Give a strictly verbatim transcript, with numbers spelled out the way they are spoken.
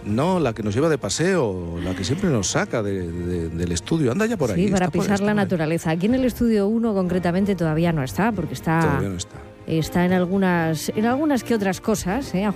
No, la que nos lleva de paseo, la que siempre nos saca de, de, del estudio. Anda ya por ahí. Sí, para está por- pisar está la por ahí. naturaleza. Aquí en el estudio uno concretamente todavía no está, porque está, Todavía no está. está en algunas, en algunas que otras cosas, ¿eh?